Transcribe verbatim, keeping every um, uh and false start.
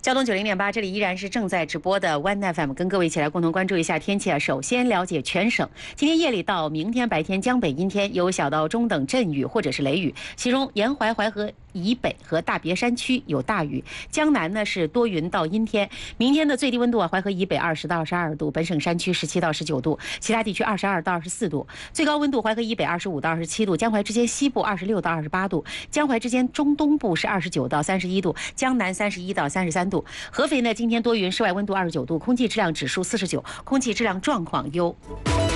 交通九零点八，这里依然是正在直播的 One F M， 跟各位一起来共同关注一下天气啊。首先了解全省，今天夜里到明天白天江北阴天，有小到中等阵雨或者是雷雨，其中沿淮淮河以北和大别山区有大雨，江南呢是多云到阴天。明天的最低温度啊，淮河以北二十到二十二度，本省山区十七到十九度，其他地区二十二到二十四度。最高温度淮河以北二十五到二十七度，江淮之间西部二十六到二十八度，江淮之间中东部是二十九到三十一度，江南三十一到三十三度。合肥呢今天多云，室外温度二十九度，空气质量指数四十九，空气质量状况优。